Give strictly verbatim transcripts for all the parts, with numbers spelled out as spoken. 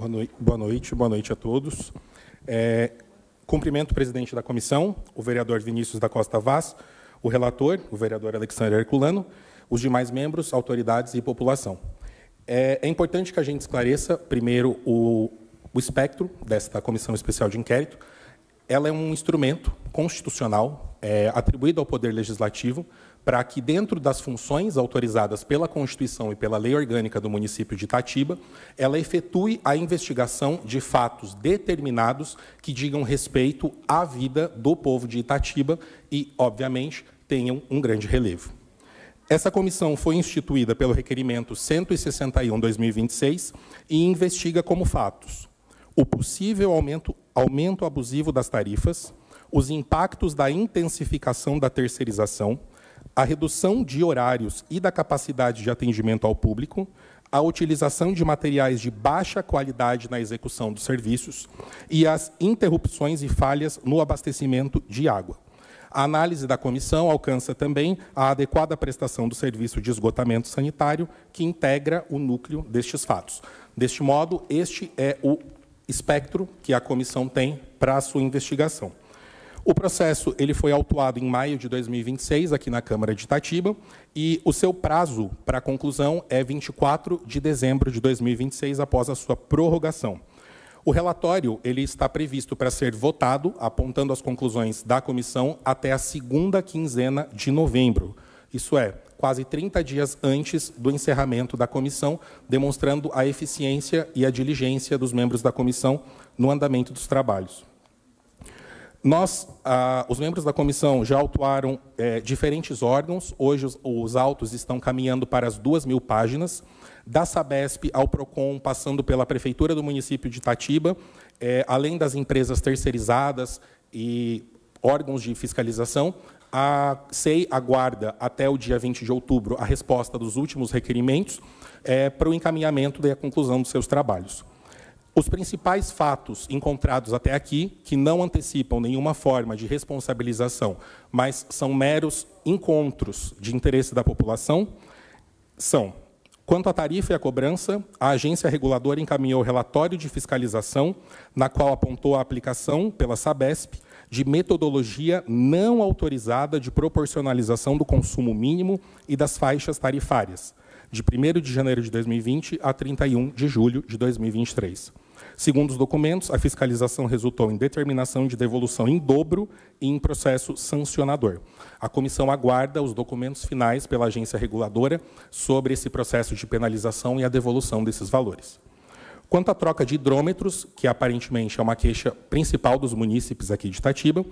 Boa noite, boa noite, boa noite a todos. É, cumprimento o presidente da comissão, o vereador Vinícius da Costa Vaz, o relator, o vereador Alexandre Herculano, os demais membros, autoridades e população. É, é importante que a gente esclareça, primeiro, o, o espectro desta Comissão Especial de Inquérito. Ela é um instrumento constitucional é, atribuído ao Poder Legislativo para que, dentro das funções autorizadas pela Constituição e pela Lei Orgânica do município de Itatiba, ela efetue a investigação de fatos determinados que digam respeito à vida do povo de Itatiba e, obviamente, tenham um grande relevo. Essa comissão foi instituída pelo requerimento cento e sessenta e um barra dois mil e vinte e seis e investiga como fatos o possível aumento, aumento abusivo das tarifas, os impactos da intensificação da terceirização, a redução de horários e da capacidade de atendimento ao público, a utilização de materiais de baixa qualidade na execução dos serviços e as interrupções e falhas no abastecimento de água. A análise da comissão alcança também a adequada prestação do serviço de esgotamento sanitário, que integra o núcleo destes fatos. Deste modo, este é o espectro que a comissão tem para a sua investigação. O processo ele foi autuado em maio de dois mil e vinte e seis, aqui na Câmara de Itatiba, e o seu prazo para a conclusão é vinte e quatro de dezembro de dois mil e vinte e seis, após a sua prorrogação. O relatório ele está previsto para ser votado, apontando as conclusões da comissão, até a segunda quinzena de novembro. Isso é, quase trinta dias antes do encerramento da comissão, demonstrando a eficiência e a diligência dos membros da comissão no andamento dos trabalhos. Nós, ah, os membros da comissão, já autuaram é, diferentes órgãos. Hoje, os, os autos estão caminhando para as duas mil páginas. Da Sabesp ao PROCON, passando pela Prefeitura do município de Itatiba, é, além das empresas terceirizadas e órgãos de fiscalização, a C E I aguarda, até o dia vinte de outubro, a resposta dos últimos requerimentos é, para o encaminhamento e a conclusão dos seus trabalhos. Os principais fatos encontrados até aqui, que não antecipam nenhuma forma de responsabilização, mas são meros encontros de interesse da população, são: quanto à tarifa e à cobrança, a agência reguladora encaminhou relatório de fiscalização, na qual apontou a aplicação pela Sabesp de metodologia não autorizada de proporcionalização do consumo mínimo e das faixas tarifárias, de primeiro de janeiro de dois mil e vinte a trinta e um de julho de dois mil e vinte e três. Segundo os documentos, a fiscalização resultou em determinação de devolução em dobro e em processo sancionador. A comissão aguarda os documentos finais pela agência reguladora sobre esse processo de penalização e a devolução desses valores. Quanto à troca de hidrômetros, que aparentemente é uma queixa principal dos munícipes aqui de Itatiba,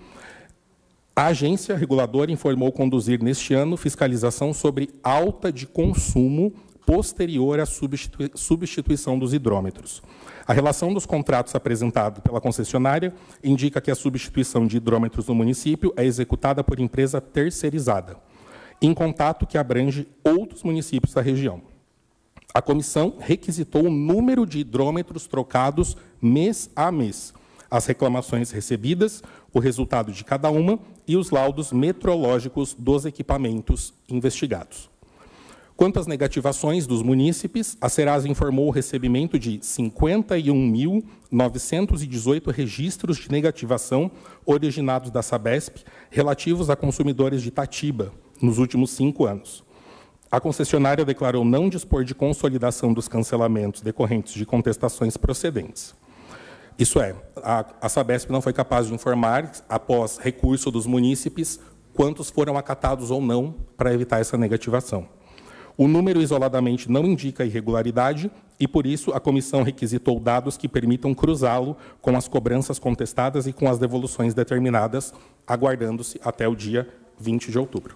a agência reguladora informou conduzir neste ano fiscalização sobre alta de consumo posterior à substitui- substituição dos hidrômetros. A relação dos contratos apresentado pela concessionária indica que a substituição de hidrômetros no município é executada por empresa terceirizada, em contato que abrange outros municípios da região. A comissão requisitou o número de hidrômetros trocados mês a mês, as reclamações recebidas, o resultado de cada uma e os laudos metrológicos dos equipamentos investigados. Quanto às negativações dos munícipes, a Serasa informou o recebimento de cinquenta e um mil novecentos e dezoito registros de negativação originados da Sabesp relativos a consumidores de Itatiba nos últimos cinco anos. A concessionária declarou não dispor de consolidação dos cancelamentos decorrentes de contestações procedentes. Isso é, a, a Sabesp não foi capaz de informar, após recurso dos munícipes, quantos foram acatados ou não para evitar essa negativação. O número isoladamente não indica irregularidade e, por isso, a comissão requisitou dados que permitam cruzá-lo com as cobranças contestadas e com as devoluções determinadas, aguardando-se até o dia vinte de outubro.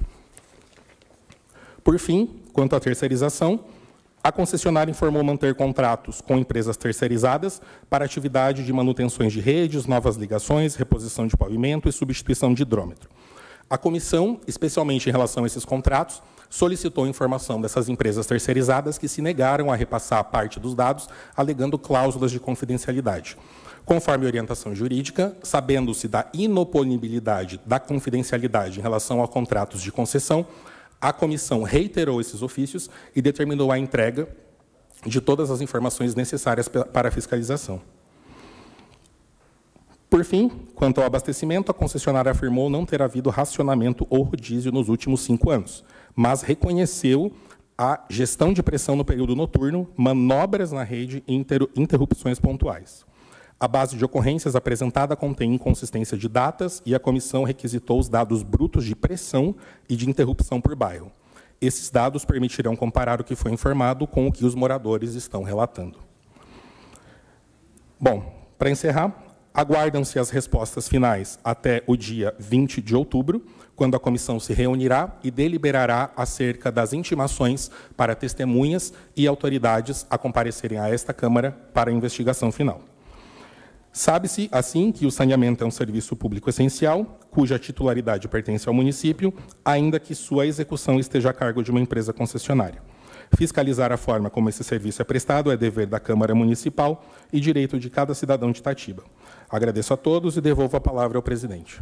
Por fim, quanto à terceirização, a concessionária informou manter contratos com empresas terceirizadas para atividade de manutenções de redes, novas ligações, reposição de pavimento e substituição de hidrômetro. A comissão, especialmente em relação a esses contratos, solicitou informação dessas empresas terceirizadas que se negaram a repassar parte dos dados, alegando cláusulas de confidencialidade. Conforme orientação jurídica, sabendo-se da inoponibilidade da confidencialidade em relação a contratos de concessão, a comissão reiterou esses ofícios e determinou a entrega de todas as informações necessárias para a fiscalização. Por fim, quanto ao abastecimento, a concessionária afirmou não ter havido racionamento ou rodízio nos últimos cinco anos, mas reconheceu a gestão de pressão no período noturno, manobras na rede e interrupções pontuais. A base de ocorrências apresentada contém inconsistência de datas e a comissão requisitou os dados brutos de pressão e de interrupção por bairro. Esses dados permitirão comparar o que foi informado com o que os moradores estão relatando. Bom, para encerrar, aguardam-se as respostas finais até o dia vinte de outubro, quando a comissão se reunirá e deliberará acerca das intimações para testemunhas e autoridades a comparecerem a esta Câmara para a investigação final. Sabe-se, assim, que o saneamento é um serviço público essencial, cuja titularidade pertence ao município, ainda que sua execução esteja a cargo de uma empresa concessionária. Fiscalizar a forma como esse serviço é prestado é dever da Câmara Municipal e direito de cada cidadão de Itatiba. Agradeço a todos e devolvo a palavra ao presidente.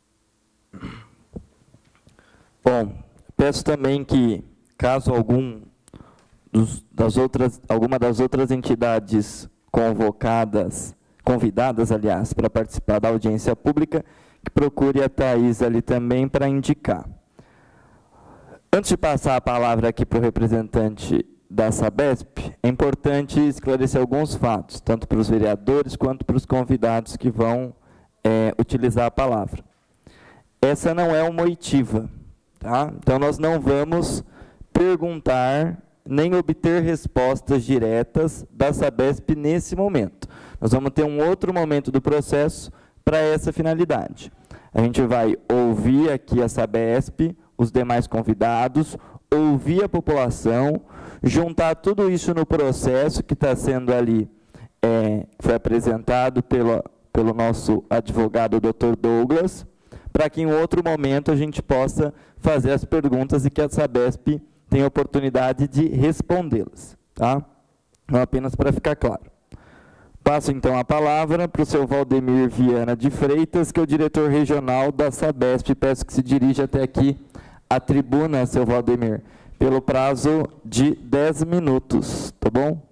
Bom, peço também que, caso algum dos, das outras, alguma das outras entidades convocadas, convidadas, aliás, para participar da audiência pública, que procure a Thais ali também para indicar. Antes de passar a palavra aqui para o representante da Sabesp, é importante esclarecer alguns fatos, tanto para os vereadores quanto para os convidados que vão é, utilizar a palavra. Essa não é uma oitiva, tá? Então, nós não vamos perguntar nem obter respostas diretas da Sabesp nesse momento. Nós vamos ter um outro momento do processo para essa finalidade. A gente vai ouvir aqui a Sabesp, os demais convidados, ouvir a população, juntar tudo isso no processo que está sendo ali, é, foi apresentado pelo, pelo nosso advogado, doutor Douglas, para que em outro momento a gente possa fazer as perguntas e que a Sabesp tenha a oportunidade de respondê-las, tá? Não apenas para ficar claro. Passo, então, a palavra para o seu Valdemir Viana de Freitas, que é o diretor regional da Sabesp. Peço que se dirija até aqui à tribuna, seu Valdemir, pelo prazo de dez minutos, tá bom?